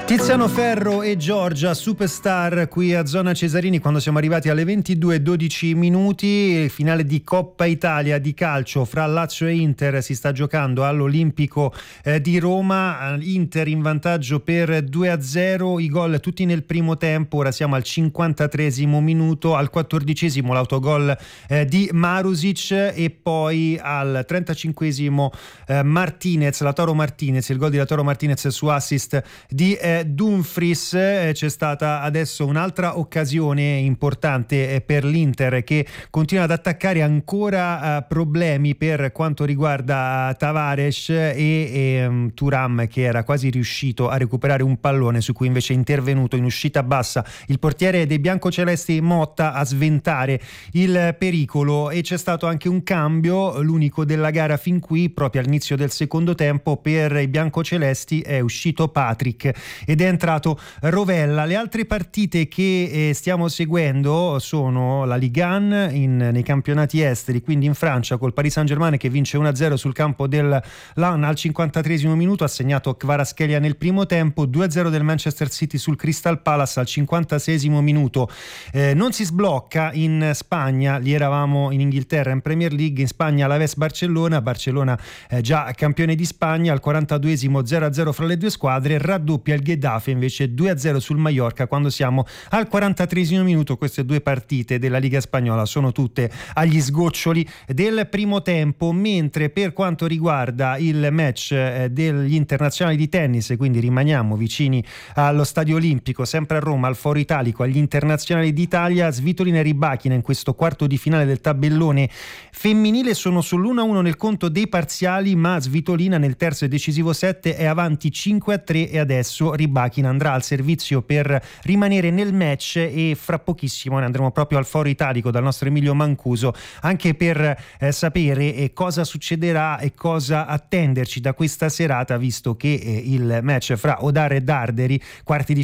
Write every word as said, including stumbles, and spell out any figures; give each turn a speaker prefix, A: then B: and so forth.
A: Tiziano Ferro e Giorgia, Superstar, qui a Zona Cesarini, quando siamo arrivati alle ventidue e dodici minuti. Finale di Coppa Italia di calcio fra Lazio e Inter si sta giocando all'Olimpico eh, di Roma. Inter in vantaggio per due a zero, i gol tutti nel primo tempo. Ora siamo al cinquantatreesimo minuto, al quattordicesimo l'autogol eh, di Marusic e poi al trentacinquesimo eh, Martinez, Lautaro Martinez, il gol di Lautaro Martinez su assist di eh, Dumfries. Eh, c'è stata adesso un'altra occasione importante eh, per l'Inter, che continua ad attaccare ancora eh, problemi per quanto riguarda Tavares e, e um, Thuram, che era quasi riuscito a recuperare un pallone su cui invece è intervenuto in uscita bassa il portiere dei biancocelesti Motta a sventare il pericolo. E c'è stato anche un cambio, l'unico della gara fin qui, proprio all'inizio del secondo tempo. Per i biancocelesti è uscito Patrick ed è entrato Rovella. Le altre partite che eh, stiamo seguendo sono la Ligue uno in, nei campionati esteri, quindi in Francia col Paris Saint-Germain che vince uno a zero sul campo del Lan al cinquantatreesimo minuto, ha segnato Kvaratskhelia nel primo tempo. Due a zero del Manchester City sul Crystal Palace al cinquantaseiesimo minuto. Eh, non si sblocca in Spagna, lì eravamo in Inghilterra in Premier League, in Spagna l'Aves Barcellona, Barcellona eh, già campione di Spagna, al quarantaduesimo zero a zero fra le due squadre, raddoppia il Getafe invece due a zero sul Mallorca quando siamo al quarantatreesimo minuto. Queste due partite della Liga Spagnola sono tutte agli sgoccioli del primo tempo, mentre per quanto riguarda il match eh, degli internazionali di tennis, quindi rimaniamo vicini allo Stadio Olimpico, sempre a Roma, al Foro Italico, agli internazionali d'Italia, Svitolina e Rybakina in questo quarto di finale del tabellone femminile sono sull'uno a uno nel conto dei parziali, ma Svitolina nel terzo e decisivo set è avanti cinque a tre e adesso Rybakina andrà al servizio per rimanere nel match e fra pochissimo ne andremo proprio al Foro Italico dal nostro Emilio Mancuso anche per eh, sapere eh, cosa succederà e cosa attenderci da questa serata, visto che eh, il match fra Odare e Darderi, quarti di